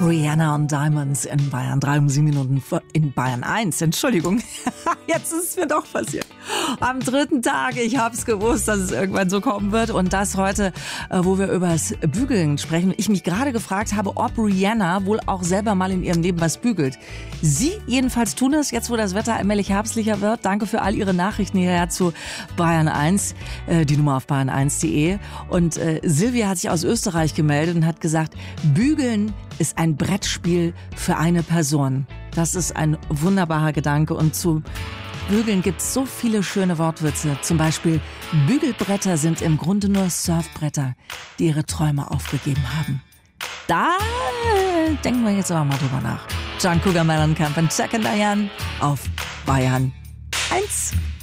Rihanna und Diamonds in Bayern 3 um 7 Minuten in Bayern 1. Entschuldigung, jetzt ist es mir doch passiert. Am dritten Tag, ich hab's gewusst, dass es irgendwann so kommen wird. Und das heute, wo wir über das Bügeln sprechen. Ich mich gerade gefragt habe, ob Rihanna wohl auch selber mal in ihrem Leben was bügelt. Sie jedenfalls tun es, jetzt wo das Wetter allmählich herbstlicher wird. Danke für all Ihre Nachrichten hierher zu Bayern 1, die Nummer auf bayern1.de. Und Silvia hat sich aus Österreich gemeldet und hat gesagt, Bügeln ist ein Brettspiel für eine Person. Das ist ein wunderbarer Gedanke. Und zu Bügeln gibt es so viele schöne Wortwitze. Zum Beispiel, Bügelbretter sind im Grunde nur Surfbretter, die ihre Träume aufgegeben haben. Da denken wir jetzt aber mal drüber nach. John Cougar Mellencamp und Jack and Diane auf Bayern 1.